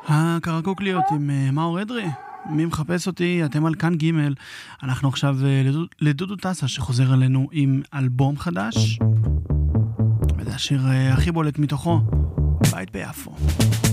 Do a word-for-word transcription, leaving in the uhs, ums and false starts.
הקרקוקליות עם אה, מאור אדרי. מי מחפש אותי? אתם על כאן ג'. אנחנו עכשיו אה, לדודו, לדודו טסה שחוזר אלינו עם אלבום חדש. וזה השיר אה, הכי בולט מתוכו, בית ביפו.